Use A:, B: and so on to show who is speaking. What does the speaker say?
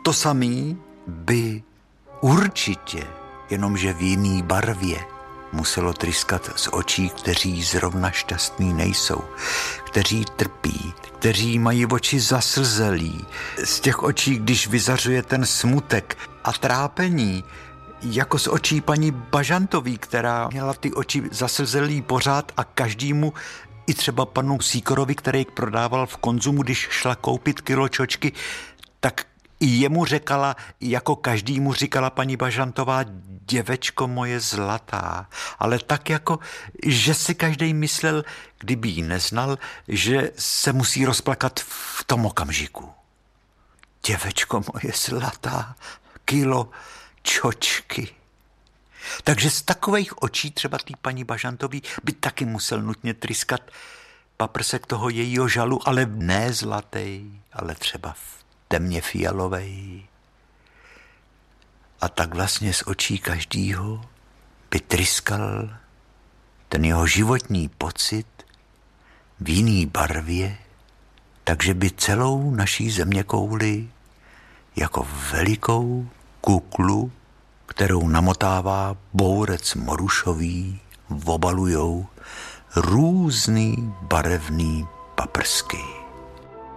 A: to samý by určitě, jenomže v jiný barvě, muselo tryskat z očí, kteří zrovna šťastní nejsou, kteří trpí, kteří mají oči zaslzelí. Z těch očí, když vyzařuje ten smutek a trápení, jako z očí paní Bažantový, která měla ty oči zaslzelí pořád a každému, i třeba panu Sýkorovi, který prodával v Konzumu, když šla koupit kilo čočky, tak i jemu řekala, jako každému říkala paní Bažantová, děvečko moje zlatá. Ale tak jako, že si každý myslel, kdyby ji neznal, že se musí rozplakat v tom okamžiku. Děvečko moje zlatá, kilo čočky. Takže z takových očí třeba tý paní Bažantový by taky musel nutně tryskat paprsek toho jejího žalu, ale ne zlatý, ale třeba temně fialovej. A tak vlastně z očí každýho by tryskal ten jeho životní pocit v jiný barvě, takže by celou naší zeměkouli jako velikou kuklu, kterou namotává bourec morušový, obalujou různý barevný paprsky.